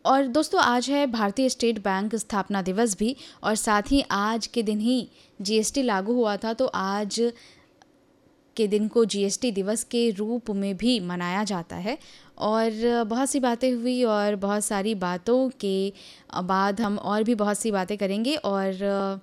और दोस्तों आज है भारतीय स्टेट बैंक स्थापना दिवस भी, और साथ ही आज के दिन ही जीएसटी लागू हुआ था, तो आज के दिन को जीएसटी दिवस के रूप में भी मनाया जाता है। और बहुत सी बातें हुई और बहुत सारी बातों के बाद हम और भी बहुत सी बातें करेंगे। और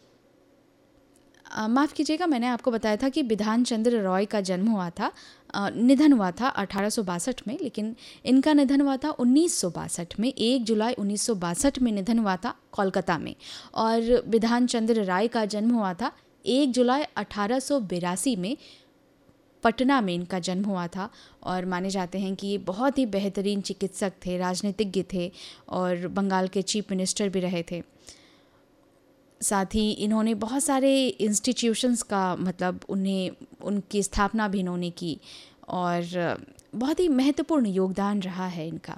माफ़ कीजिएगा, मैंने आपको बताया था कि बिधान चंद्र रॉय का जन्म हुआ था, निधन हुआ था 1862 में, लेकिन इनका निधन हुआ था 1962 में। 1 जुलाई 1962 में निधन हुआ था कोलकाता में। और बिधान चंद्र राय का जन्म हुआ था 1 जुलाई 1882 में, पटना में इनका जन्म हुआ था। और माने जाते हैं कि ये बहुत ही बेहतरीन चिकित्सक थे, राजनीतिज्ञ थे और बंगाल के चीफ मिनिस्टर भी रहे थे। साथ ही इन्होंने बहुत सारे इंस्टीट्यूशंस का उनकी स्थापना भी इन्होंने की, और बहुत ही महत्वपूर्ण योगदान रहा है इनका।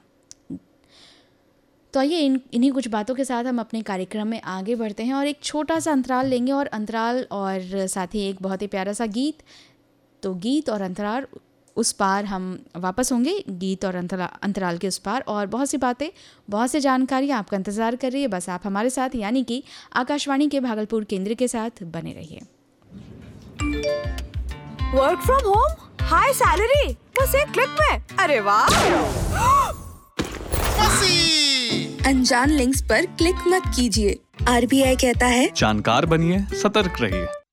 तो आइए इन्हीं कुछ बातों के साथ हम अपने कार्यक्रम में आगे बढ़ते हैं और एक छोटा सा अंतराल लेंगे, और साथ ही एक बहुत ही प्यारा सा गीत। तो गीत और अंतराल उस पार हम वापस होंगे, गीत और अंतराल के उस पार, और बहुत सी बातें, बहुत सी जानकारी आपका इंतज़ार कर रही है। बस आप हमारे साथ, यानी कि आकाशवाणी के भागलपुर केंद्र के साथ बने रहिए। Work from home, high salary, बस एक क्लिक में। अरे वाह! अनजान लिंक्स पर क्लिक मत कीजिए। आरबीआई कहता है जानकार बनिए, सतर्क रहिए।